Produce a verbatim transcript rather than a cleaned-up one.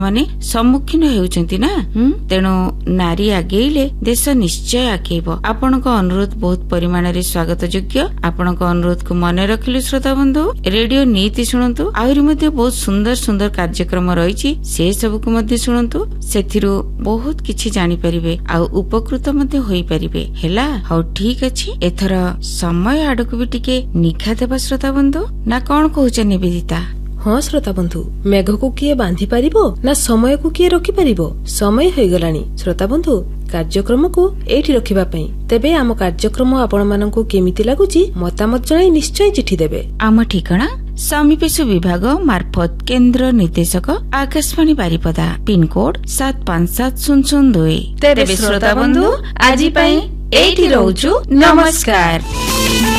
ମାନେ ସମ୍ମୁଖୀନ ହେଉଛନ୍ତି ନା। ତେଣୁ ନାରୀ ଆଗେଇଲେ ଦେଶ ନିଶ୍ଚୟ ଆଗେଇବ। ଆପଣଙ୍କ ଅନୁରୋଧ ବହୁତ ପରିମାଣରେ ସ୍ୱାଗତ ଯୋଗ୍ୟ। ଆପଣଙ୍କ ଅନୁରୋଧକୁ ମନେ ରଖିଲୁ ଶ୍ରୋତା ବନ୍ଧୁ। ରେଡିଓ ନୀତି ଶୁଣନ୍ତୁ। ଆହୁରି ମଧ୍ୟ ବହୁତ ସୁନ୍ଦର ସୁନ୍ଦର କାର୍ଯ୍ୟକ୍ରମ ରହିଛି, ସେ ସବୁକୁ ମଧ୍ୟ ଶୁଣନ୍ତୁ। ସେଥିରୁ ବହୁତ କିଛି ଜାଣିପାରିବେ ଆଉ ଉପକୃତ ମଧ୍ୟ ହୋଇପାରିବେ। ହେଲା, ହଉ ଠିକ ଅଛି। ଏଥର ସମୟ ଆଡକୁ ବି ଟିକେ ନିଘା ଦେବା ଶ୍ରୋତା ବନ୍ଧୁ, ନା କଣ କହୁଛ ନିବେଦିତା? ହଁ ଶ୍ରୋତା ବନ୍ଧୁ, ମେଘକୁ କିଏ ବାନ୍ଧି ପାରିବ ନା ସମୟକୁ କିଏ ରଖିପାରିବ? ସମୟ ହୋଇଗଲାଣି ଶ୍ରୋତା ବନ୍ଧୁ କାର୍ଯ୍ୟକ୍ରମକୁ ଏଇଠି ରଖିବା ପାଇଁ। ତେବେ ଆମ କାର୍ଯ୍ୟକ୍ରମ ଆପଣମାନଙ୍କୁ କେମିତି ଲାଗୁଛି ମତାମତ ଜଣାଇ ନିଶ୍ଚୟ ଚିଠି ଦେବେ। ଆମ ଠିକଣା ସମିପେଶ ବିଭାଗ ମାର୍ଫତ କେନ୍ଦ୍ର ନିର୍ଦ୍ଦେଶକ ଆକାଶବାଣୀ ବାରିପଦା, ପିନକୋଡ ସାତ ପାଞ୍ଚ ସାତ ଶୂନ ଶୂନ ଦୁଇ। ତେବେ ଶ୍ରୋତା ବନ୍ଧୁ ଆଜି ପାଇଁ ଏଇଠି ରହୁଛୁ। ନମସ୍କାର।